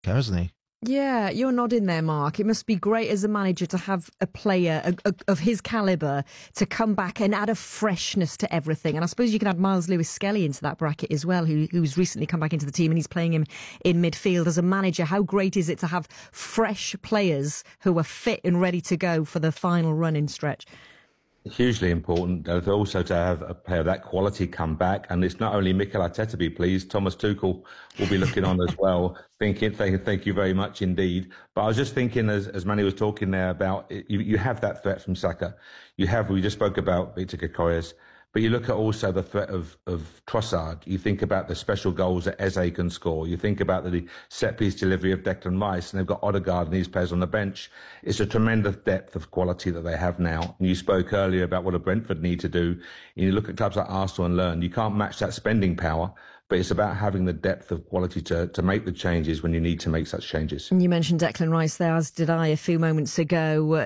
hasn't he? Yeah, you're nodding there, Mark. It must be great as a manager to have a player of his calibre to come back and add a freshness to everything. And I suppose you can add Miles Lewis-Skelly into that bracket as well, who's recently come back into the team and he's playing him in midfield. As a manager, how great is it to have fresh players who are fit and ready to go for the final running stretch? Hugely important, also to have a player of that quality come back. And it's not only Mikel Arteta, be pleased, Thomas Tuchel will be looking on as well. Thank you very much indeed. But I was just thinking, as Manny was talking there about, you have that threat from Saka. We just spoke about Victor Gyokeres. But you look at also the threat of Trossard. You think about the special goals that Eze can score. You think about the set-piece delivery of Declan Rice, and they've got Odegaard and these players on the bench. It's a tremendous depth of quality that they have now. And you spoke earlier about what a Brentford need to do. And you look at clubs like Arsenal and Lyon. You can't match that spending power, but it's about having the depth of quality to make the changes when you need to make such changes. You mentioned Declan Rice there, as did I a few moments ago.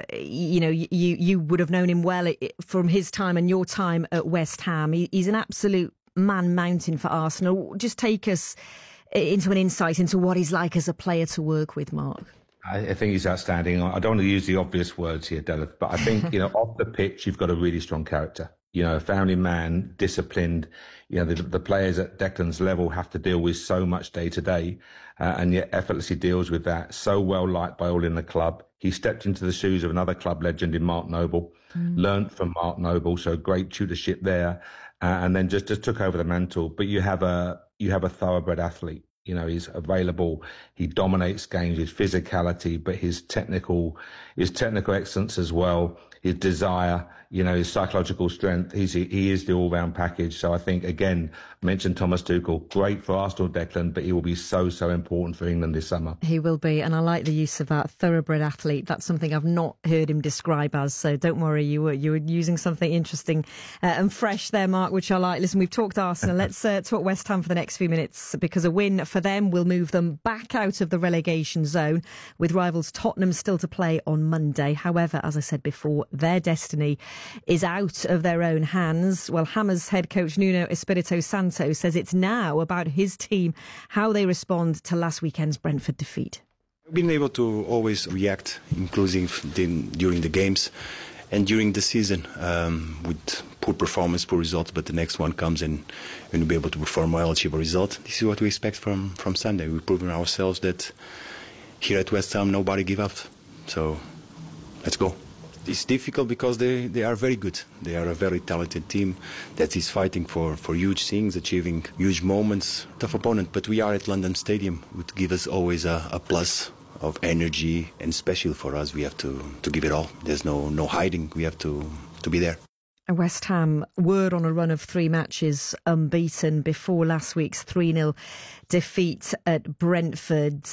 You would have known him well from his time and your time at West Ham. He's an absolute man mountain for Arsenal. Just take us into an insight into what he's like as a player to work with, Mark. I think he's outstanding. I don't want to use the obvious words here, Delith, but I think, off the pitch, you've got a really strong character. A family man, disciplined. The players at Declan's level have to deal with so much day to day, and yet effortlessly deals with that. So well liked by all in the club. He stepped into the shoes of another club legend in Mark Noble, learnt from Mark Noble, so great tutorship there, and then just took over the mantle. But you have a thoroughbred athlete. He's available. He dominates games, his physicality, but his technical excellence as well, his desire, his psychological strength. He is the all-round package. So I think, again, mentioned Thomas Tuchel, great for Arsenal, Declan, but he will be so important for England this summer. He will be, and I like the use of that thoroughbred athlete. That's something I've not heard him describe as, so don't worry, you were using something interesting and fresh there, Mark, which I like. Listen, we've talked Arsenal. Let's talk West Ham for the next few minutes, because a win for them will move them back out of the relegation zone, with rivals Tottenham still to play on Monday. However, as I said before, their destiny is out of their own hands. Well, Hammers head coach Nuno Espirito Santo says it's now about his team, how they respond to last weekend's Brentford defeat. We've been able to always react, including during the games and during the season, with poor performance, poor results, but the next one comes and we'll be able to perform well, achieve a result. This is what we expect from Sunday. We've proven ourselves that here at West Ham nobody give up. So let's go. It's difficult because they are very good. They are a very talented team that is fighting for huge things, achieving huge moments. Tough opponent, but we are at London Stadium, would give us always a plus of energy, and especially for us, we have to give it all. There's no hiding. We have to be there. West Ham were on a run of 3 matches unbeaten before last week's 3-0 defeat at Brentford.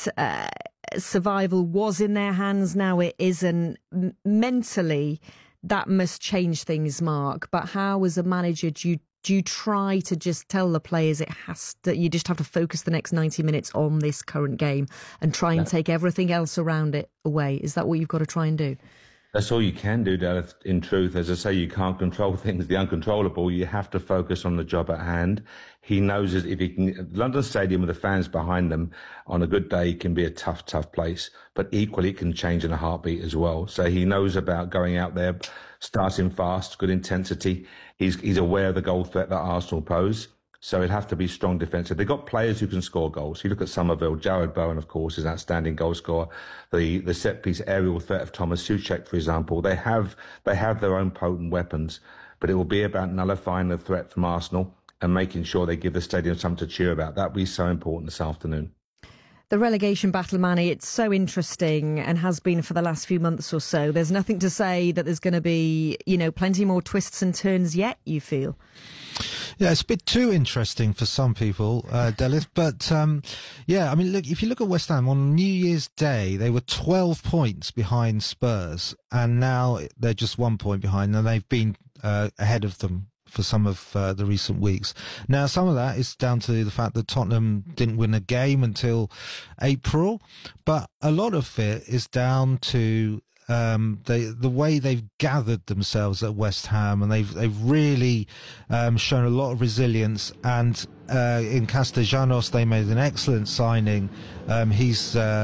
Survival was in their hands, now it isn't. Mentally, that must change things, Mark. But how, as a manager, do you try to just tell the players that you just have to focus the next 90 minutes on this current game and try and take everything else around it away? Is that what you've got to try and do? That's all you can do, Daleth, in truth. As I say, you can't control things, the uncontrollable. You have to focus on the job at hand. He knows that if he can, London Stadium with the fans behind them on a good day can be a tough place, but equally it can change in a heartbeat as well. So he knows about going out there, starting fast, good intensity. He's aware of the goal threat that Arsenal pose. So it'd have to be strong defensive. They've got players who can score goals. You look at Somerville, Jared Bowen, of course, is an outstanding goal scorer. The set-piece aerial threat of Thomas Souček, for example. They have their own potent weapons, but it will be about nullifying the threat from Arsenal and making sure they give the stadium something to cheer about. That will be so important this afternoon. The relegation battle, Manny, it's so interesting and has been for the last few months or so. There's nothing to say that there's going to be, plenty more twists and turns yet, you feel? Yeah, it's a bit too interesting for some people, Delith. But, look, if you look at West Ham, on New Year's Day, they were 12 points behind Spurs, and now they're just 1 point behind, and they've been ahead of them for some of the recent weeks. Now, some of that is down to the fact that Tottenham didn't win a game until April, but a lot of it is down to the way they've gathered themselves at West Ham, and they've really shown a lot of resilience. And in Castellanos, they made an excellent signing. He's